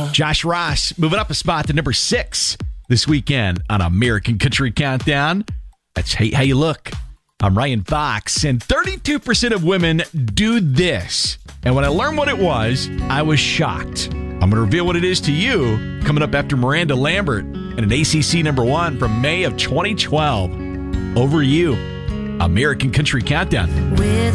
Josh Ross moving up a spot to number 6 this weekend on American Country Countdown. That's How You Look. I'm Ryan Fox, and 32% of women do this. And when I learned what it was, I was shocked. I'm going to reveal what it is to you coming up after Miranda Lambert and an ACC number 1 from May of 2012. Over you, American Country Countdown. With